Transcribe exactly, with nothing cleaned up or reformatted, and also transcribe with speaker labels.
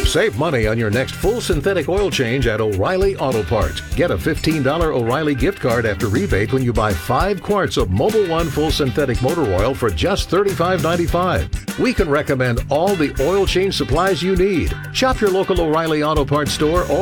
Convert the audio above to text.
Speaker 1: Save money on your next full synthetic oil change at O'Reilly Auto Parts. Get a fifteen dollars O'Reilly gift card after rebate when you buy five quarts of Mobil One full synthetic motor oil for just thirty-five ninety-five. We can recommend all the oil change supplies you need. Shop your local O'Reilly Auto Parts store or